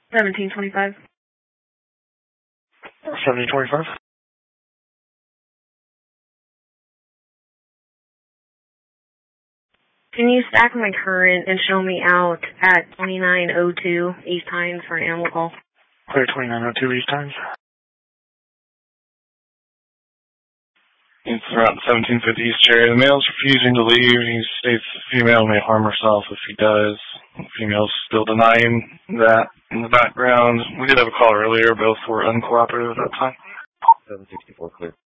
1725. 1725. Can you stack my current and show me out at 2902 East Hines for an animal call? Clear 2902 East Hines. It's around 1750 East Cherry. The male's refusing to leave. He states the female may harm herself if he does. The female's still denying that in the background. We did have a call earlier. Both were uncooperative at that time. 764 clear.